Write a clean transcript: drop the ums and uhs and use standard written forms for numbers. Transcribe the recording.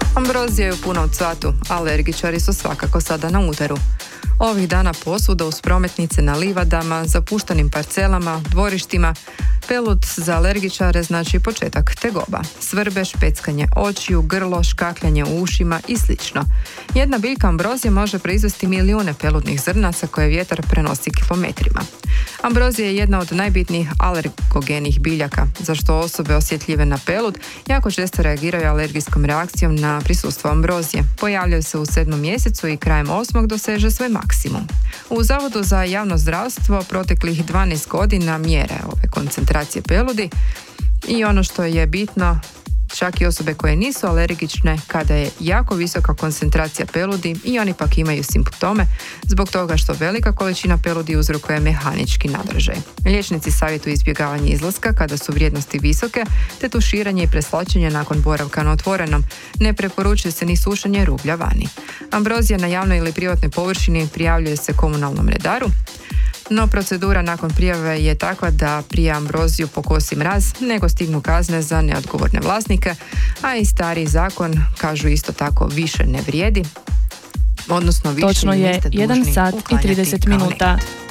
Ambrozija je u punom cvatu, alergičari su svakako sada na udaru. Ovih dana posvuda uz prometnice na livadama, zapuštenim parcelama, dvorištima. Pelud za alergičare znači početak tegoba. Svrbež, peckanje očiju, grlo, škakljanje u ušima i slično. Jedna biljka ambrozije može proizvesti milijune peludnih zrnaca koje vjetar prenosi kilometrima. Ambrozija je jedna od najbitnijih alergogenih biljaka, za što osobe osjetljive na pelud jako često reagiraju alergijskom reakcijom na prisustvo ambrozije. Pojavljaju se u 7. mjesecu i krajem 8. doseže svoj maksimum. U Zavodu za javno zdravstvo proteklih 12 godina mjere ove koncentracije peludi i ono što je bitno, čak i osobe koje nisu alergične, kada je jako visoka koncentracija peludi i oni pak imaju simptome zbog toga što velika količina peludi uzrokuje mehanički nadražaj. Liječnici savjetuju izbjegavanje izlaska kada su vrijednosti visoke, te tuširanje i preslačenje nakon boravka na otvorenom. Ne preporučuje se ni sušenje rublja vani. Ambrozija na javnoj ili privatnoj površini prijavljuje se komunalnom redaru, no procedura nakon prijave je takva da prije ambroziju pokosi mraz, nego stignu kazne za neodgovorne vlasnike, a i stariji zakon, kažu isto tako, više ne vrijedi, odnosno više točno je 1 sat i 30 minuta.